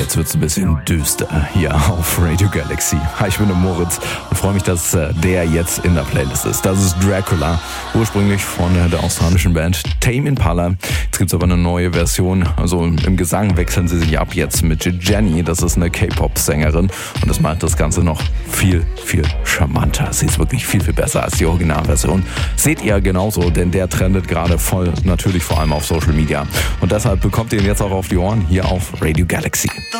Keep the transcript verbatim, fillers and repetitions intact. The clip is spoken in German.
jetzt wird's ein bisschen düster hier auf Radio Galaxy. Hi, ich bin der Moritz und freue mich, dass der jetzt in der Playlist ist. Das ist Dracula, ursprünglich von der australischen Band Tame Impala. Jetzt gibt's aber eine neue Version, also im Gesang wechseln sie sich ab jetzt mit Jenny. Das ist eine K-Pop-Sängerin und das macht das Ganze noch viel, viel charmanter. Sie ist wirklich viel, viel besser als die Originalversion. Seht ihr genauso, denn der trendet gerade voll, natürlich vor allem auf Social Media. Und deshalb bekommt ihr ihn jetzt auch auf die Ohren hier auf Radio Galaxy.